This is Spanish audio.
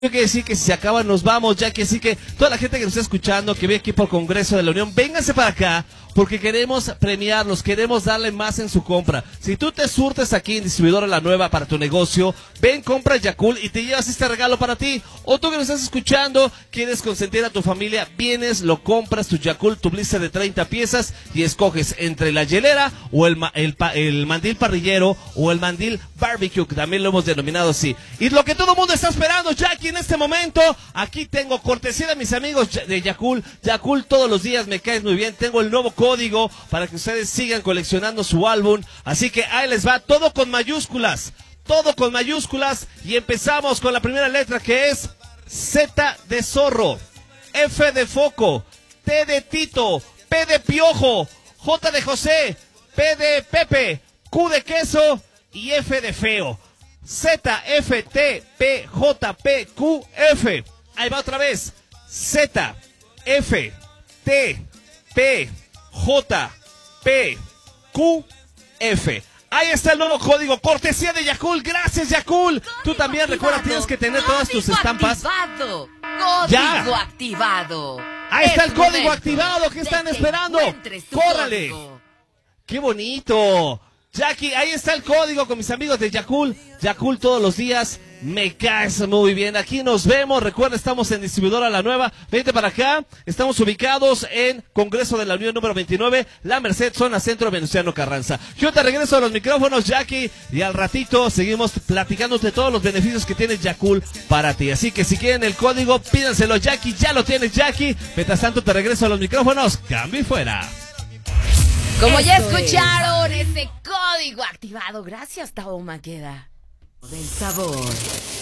que decir que si se acaba nos vamos, ya que sí que toda la gente que nos está escuchando, que ve aquí por Congreso de la Unión, vénganse para acá, porque queremos premiarlos, queremos darle más en su compra. Si tú te surtes aquí en Distribuidora La Nueva para tu negocio, ven, compra Yakult y te llevas este regalo para ti. O tú que nos estás escuchando, quieres consentir a tu familia, vienes, lo compras, tu Yakult, tu blister de 30 piezas y escoges entre la hielera o el mandil parrillero o el mandil barbecue, que también lo hemos denominado así. Y lo que todo el mundo está esperando, Jackie, en este momento, aquí tengo cortesía de mis amigos de Yakult. Yakult todos los días me caes muy bien. Tengo el nuevo código para que ustedes sigan coleccionando su álbum. Así que ahí les va, todo con mayúsculas. Todo con mayúsculas. Y empezamos con la primera letra, que es Z de zorro, F de foco, T de Tito, P de piojo, J de José, P de Pepe, Q de queso y F de feo. Z, F, T, P, J, P, Q, F. Ahí va otra vez. Z, F, T, P, J, P, Q, F. Ahí está el nuevo código, cortesía de Yakult. Gracias, Yakult. Tú también recuerda, tienes que tener todas tus estampas. Activado. Código activado. Ahí está el código activado. ¿Qué están esperando? ¡Córrale! ¡Qué bonito! Jackie, ahí está el código con mis amigos de Yakult. Yakult todos los días, me caes muy bien. Aquí nos vemos, recuerda, estamos en Distribuidora La Nueva. Vente para acá, estamos ubicados en Congreso de la Unión número 29, La Merced, zona centro, Venustiano Carranza. Yo te regreso a los micrófonos, Jackie, y al ratito seguimos platicándote todos los beneficios que tiene Yakult para ti. Así que si quieren el código, pídanselo, Jackie, ya lo tienes, Jackie. Mientras tanto te regreso a los micrófonos, cambio y fuera. Como ya escucharon, ese código activado. Gracias, Tao Maqueda. Del sabor.